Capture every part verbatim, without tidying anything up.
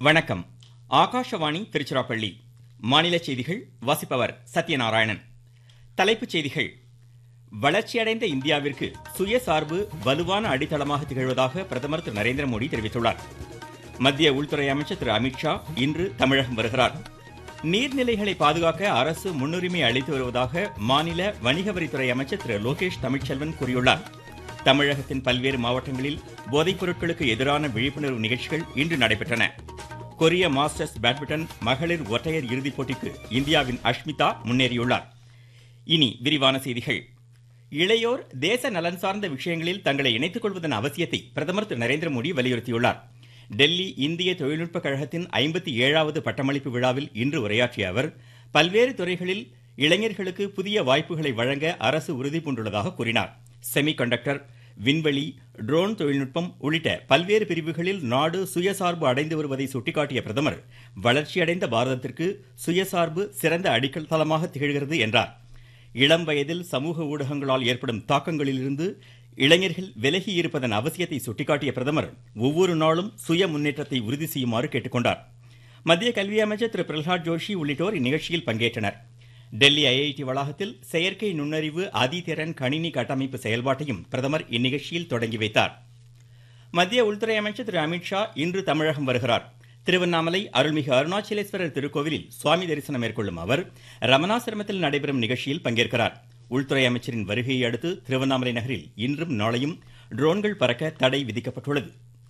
வணக்கம். ஆகாஷவாணி திருச்சிராப்பள்ளி. மாநில செய்திகள் வாசிப்பவர் சத்யநாராயணன். தலைப்புச் செய்திகள். வளர்ச்சியடைந்த இந்தியாவிற்கு சுயசார்பு வலுவான அடித்தளமாக திகழ்வதாக பிரதமர் திரு நரேந்திர மோடி தெரிவித்துள்ளார். மத்திய உள்துறை அமைச்சர் திரு அமித்ஷா இன்று தமிழகம் வருகிறார். நீர்நிலைகளை பாதுகாக்க அரசு முன்னுரிமை அளித்து வருவதாக மாநில வணிக வரித்துறை அமைச்சர் திரு லோகேஷ் தமிழ்ச்செல்வன் கூறியுள்ளார். தமிழகத்தின் பல்வேறு மாவட்டங்களில் போதைப் பொருட்களுக்கு எதிரான விழிப்புணர்வு நிகழ்ச்சிகள் இன்று நடைபெற்றன. கொரிய மாஸ்டர்ஸ் பேட்மிண்டன் மகளிர் ஒற்றையர் இறுதிப் போட்டிக்கு இந்தியாவின் அஷ்மிதா முன்னேறியுள்ளார். இனி விரிவான செய்திகள். இளையோர் தேச நலன் சார்ந்த விஷயங்களில் தங்களை இணைத்துக் கொள்வதன் அவசியத்தை பிரதமர் திரு நரேந்திர மோடி வலியுறுத்தியுள்ளார். டெல்லி இந்திய தொழில்நுட்ப கழகத்தின் ஐம்பத்தி ஏழாவது பட்டமளிப்பு விழாவில் இன்று உரையாற்றிய அவர், பல்வேறு துறைகளில் இளைஞர்களுக்கு புதிய வாய்ப்புகளை வழங்க அரசு உறுதிபூண்டுள்ளதாக கூறினார். செமி கண்டக்டர், விண்வெளி, ட்ரோன் தொழில்நுட்பம் உள்ளிட்ட பல்வேறு பிரிவுகளில் நாடு சுயசார்பு அடைந்து வருவதை சுட்டிக்காட்டிய பிரதமர், வளர்ச்சியடைந்த பாரதத்திற்கு சுயசார்பு சிறந்த அடித்தளமாக திகழ்கிறது என்றார். இளம் வயதில் சமூக ஊடகங்களால் ஏற்படும் தாக்கங்களிலிருந்து இளைஞர்கள் விலகி இருப்பதன் அவசியத்தை சுட்டிக்காட்டிய பிரதமர், ஒவ்வொரு நாளும் சுய முன்னேற்றத்தை உறுதி செய்யுமாறு கேட்டுக்கொண்டார். மத்திய கல்வி அமைச்சர் திரு பிரகலாத் ஜோஷி உள்ளிட்டோர் இந்நிகழ்ச்சியில் பங்கேற்றனர். டெல்லி ஐஐடி வளாகத்தில் செயற்கை நுண்ணறிவு அதிதிறன் கணினி கட்டமைப்பு செயல்பாட்டையும் பிரதமர் இந்நிகழ்ச்சியில் தொடங்கி வைத்தார். மத்திய உள்துறை அமைச்சர் திரு அமித்ஷா இன்று தமிழகம் வருகிறார். திருவண்ணாமலை அருள்மிகு அருணாச்சலேஸ்வரர் திருக்கோவிலில் சுவாமி தரிசனம் மேற்கொள்ளும் அவர் ரமணாசிரமத்தில் நடைபெறும் நிகழ்ச்சியில் பங்கேற்கிறார். உள்துறை அமைச்சரின் வருகையை அடுத்து திருவண்ணாமலை நகரில் இன்றும் நாளையும் ட்ரோன்கள் பறக்க தடை விதிக்கப்பட்டுள்ளது.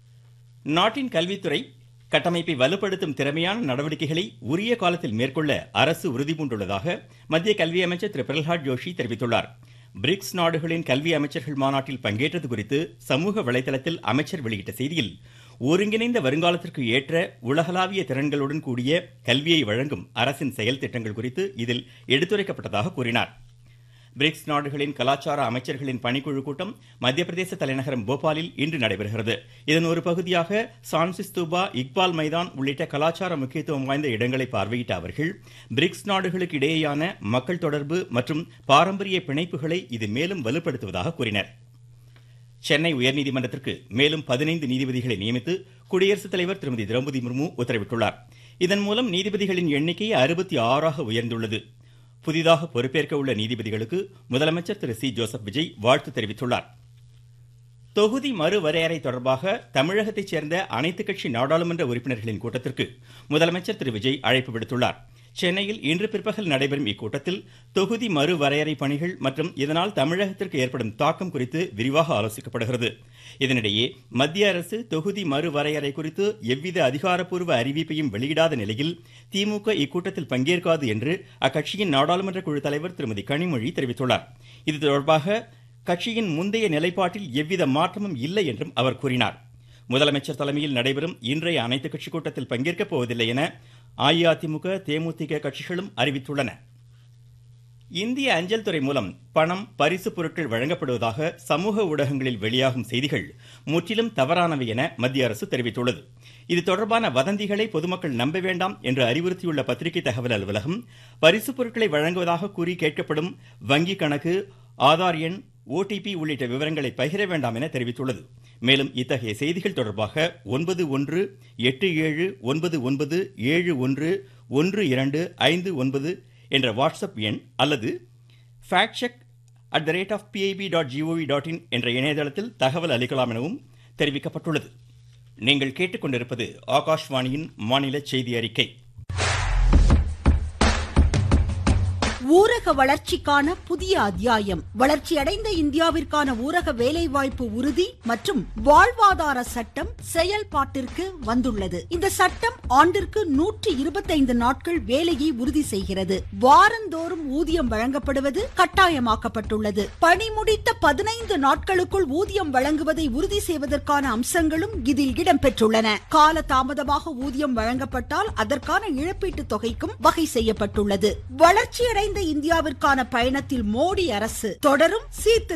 நாட்டின் கல்வித்துறை கட்டமைப்பை வலுப்படுத்தும் திறமையான நடவடிக்கைகளை உரிய காலத்தில் மேற்கொள்ள அரசு உறுதிபூண்டுள்ளதாக மத்திய கல்வி அமைச்சர் திரு பிரகலாத் ஜோஷி தெரிவித்துள்ளார். பிரிக்ஸ் நாடுகளின் கல்வி அமைச்சர்கள் மாநாட்டில் பங்கேற்றது குறித்து சமூக வலைதளத்தில் அமைச்சர் வெளியிட்ட செய்தியில், ஒருங்கிணைந்த வருங்காலத்திற்கு ஏற்ற உலகளாவிய திறன்களுடன் கூடிய கல்வியை வழங்கும் அரசின் செயல் திட்டங்கள் குறித்து இதில் எடுத்துரைக்கப்பட்டதாக கூறினார். பிரிக்ஸ் நாடுகளின் கலாச்சார அமைச்சர்களின் பணிக்குழு கூட்டம் மத்திய பிரதேச தலைநகரம் போபாலில் இன்று நடைபெறுகிறது. இதன் ஒரு பகுதியாக சான்சி ஸ்தூபா, இக்பால் மைதான் உள்ளிட்ட கலாச்சார முக்கியத்துவம் வாய்ந்த இடங்களை பார்வையிட்ட அவர்கள் பிரிக்ஸ் நாடுகளுக்கு இடையேயான மக்கள் தொடர்பு மற்றும் பாரம்பரிய பிணைப்புகளை இது மேலும் வலுப்படுத்துவதாக கூறினர். சென்னை உயர்நீதிமன்றத்திற்கு மேலும் பதினைந்து நீதிபதிகளை நியமித்து குடியரசுத் தலைவர் திருமதி திரௌபதி முர்மு உத்தரவிட்டுள்ளார். இதன் மூலம் நீதிபதிகளின் எண்ணிக்கை அறுபத்தி ஆறாக உயர்ந்துள்ளது. புதிதாக பொறுப்பேற்க உள்ள நீதிபதிகளுக்கு முதலமைச்சர் திரு சி ஜோசப் விஜய் வாழ்த்து தெரிவித்துள்ளார். தொகுதி மறுவரையறை தொடர்பாக தமிழகத்தைச் சேர்ந்த அனைத்துக் கட்சி நாடாளுமன்ற உறுப்பினர்களின் கூட்டத்திற்கு முதலமைச்சர் திரு விஜய் அழைப்பு விடுத்துள்ளார். சென்னையில் இன்று பிற்பகல் நடைபெறும் இக்கூட்டத்தில் தொகுதி மறுவரையறை பணிகள் மற்றும் இதனால் தமிழகத்திற்கு ஏற்படும் தாக்கம் குறித்து விரிவாக ஆலோசிக்கப்படுகிறது. இதனிடையே மத்திய அரசு தொகுதி மறுவரையறை குறித்து எவ்வித அதிகாரப்பூர்வ அறிவிப்பையும் வெளியிடாத நிலையில் திமுக இக்கூட்டத்தில் பங்கேற்காது என்று அக்கட்சியின் நாடாளுமன்ற குழு தலைவர் திருமதி கனிமொழி தெரிவித்துள்ளார். இது தொடர்பாக கட்சியின் முந்தைய நிலைப்பாட்டில் எவ்வித மாற்றமும் இல்லை என்றும் அவர் கூறினார். முதலமைச்சர் தலைமையில் நடைபெறும் இன்றைய அனைத்துக் கட்சி கூட்டத்தில் பங்கேற்கப் போவதில்லை என அஇஅதிமுக, தேமுதிக கட்சிகளும் அறிவித்துள்ளன. இந்திய அஞ்சல் துறை மூலம் பணம், பரிசு பொருட்கள் வழங்கப்படுவதாக சமூக ஊடகங்களில் வெளியாகும் செய்திகள் முற்றிலும் தவறானவை என மத்திய அரசு தெரிவித்துள்ளது. இது தொடர்பான வதந்திகளை பொதுமக்கள் நம்ப வேண்டாம் என்று அறிவுறுத்தியுள்ள பத்திரிகை தகவல் அலுவலகம், பரிசு பொருட்களை வழங்குவதாக கூறி கேட்கப்படும் வங்கி கணக்கு, ஆதார் எண், ஓடிபி உள்ளிட்ட விவரங்களை பகிர வேண்டாம் என தெரிவித்துள்ளது. மேலும் இத்தகைய செய்திகள் தொடர்பாக ஒன்பது ஒன்று எட்டு ஏழு ஒன்பது ஒன்பது ஏழு ஒன்று ஒன்று இரண்டு ஐந்து ஒன்பது என்ற வாட்ஸ்அப் எண் அல்லது fact check at the rate of PIB dot gov dot in என்ற இணையதளத்தில் தகவல் அளிக்கலாம் எனவும் தெரிவிக்கப்பட்டுள்ளது. நீங்கள் கேட்டுக்கொண்டிருப்பது ஆகாஷ்வாணியின் மாநில செய்தி அறிக்கை. ஊரக வளர்ச்சிக்கான புதிய அத்தியாயம். வளர்ச்சியடைந்த இந்தியாவிற்கான ஊரக வேலைவாய்ப்பு உறுதி மற்றும் வாழ்வாதார சட்டம் செயல்பாட்டிற்கு வந்துள்ளது. இந்த சட்டம் ஆண்டிற்கு நூற்றி இருபத்தைந்து நாட்கள் வேலையை உறுதி செய்கிறது. வாரந்தோறும் ஊதியம் வழங்கப்படுவது கட்டாயமாக்கப்பட்டுள்ளது. பணி முடித்த பதினைந்து நாட்களுக்குள் ஊதியம் வழங்குவதை உறுதி செய்வதற்கான அம்சங்களும் இதில் இடம்பெற்றுள்ளன. கால தாமதமாக ஊதியம் வழங்கப்பட்டால் அதற்கான இழப்பீட்டு தொகைக்கும் வகை செய்யப்பட்டுள்ளது. வளர்ச்சியடைந்த இந்தியாவிற்கான பயணத்தில் மோடி அரசு தொடரும் சீர்திருத்த